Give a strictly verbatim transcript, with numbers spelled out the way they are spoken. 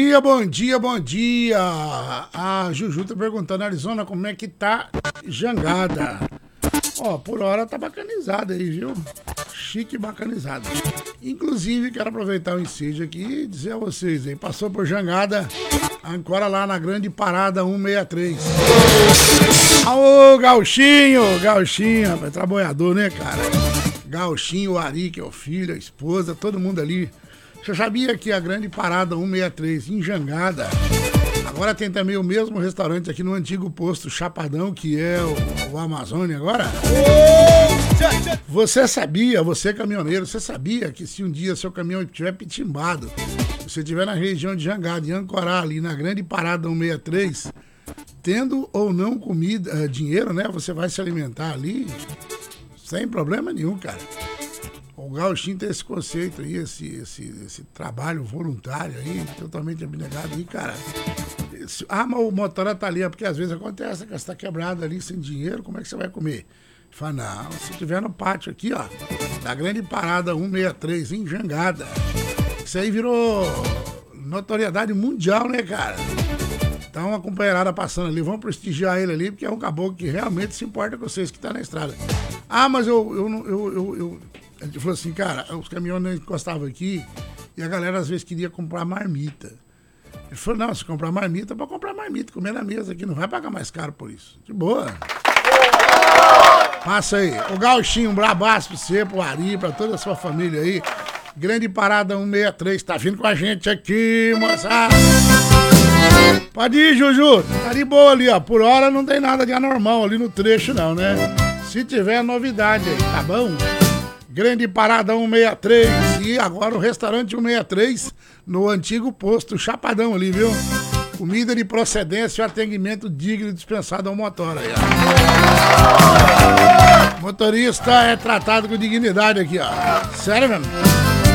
dia, bom dia, bom dia. A Juju tá perguntando, Arizona, como é que tá Jangada? Ó, por hora tá bacanizada aí, viu? Chique e bacanizada. Inclusive, quero aproveitar o ensejo aqui e dizer a vocês aí, passou por Jangada, ancora lá na grande parada cento e sessenta e três. Aô, Gauchinho, Gauchinho, rapaz, trabalhador, né, cara? Gauchinho, o Ari, que é o filho, a esposa, todo mundo ali. Você sabia que a grande parada cento e sessenta e três em Jangada, agora tem também o mesmo restaurante aqui no antigo posto Chapadão, que é o, o Amazônia agora? Você sabia, você caminhoneiro, você sabia que se um dia seu caminhão estiver pitimbado, você estiver na região de Jangada e ancorar ali na grande parada cento e sessenta e três, tendo ou não comida, dinheiro, né? Você vai se alimentar ali sem problema nenhum, cara. O Gauchinho tem esse conceito aí, esse, esse, esse trabalho voluntário aí, totalmente abnegado aí, cara. Esse, ah, mas o motor tá ali, porque às vezes acontece que você tá quebrado ali sem dinheiro, como é que você vai comer? Fala, não, se tiver no pátio aqui, ó, da grande parada cento e sessenta e três em Jangada, isso aí virou notoriedade mundial, né, cara? Então, uma companheirada passando ali, vamos prestigiar ele ali, porque é um caboclo que realmente se importa com vocês que tá na estrada. Ah, mas eu, eu, eu, eu, eu, eu a gente falou assim, cara, os caminhões encostavam aqui e a galera às vezes queria comprar marmita. Ele falou, não, se comprar marmita, é pra comprar marmita, comer na mesa aqui, não vai pagar mais caro por isso. De boa. Passa aí. O Gauchinho, um brabaço pra você, pro Ari, pra toda a sua família aí. Grande parada cento e sessenta e três, tá vindo com a gente aqui, moçada. Pode ir, Juju. Tá de boa ali, ó. Por hora não tem nada de anormal ali no trecho, não, né? Se tiver novidade aí, tá bom? Grande parada cento e sessenta e três e agora o restaurante cento e sessenta e três no antigo posto Chapadão ali, viu? Comida de procedência e atendimento digno e dispensado ao motor aí, ó. Motorista é tratado com dignidade aqui, ó. Sério mesmo?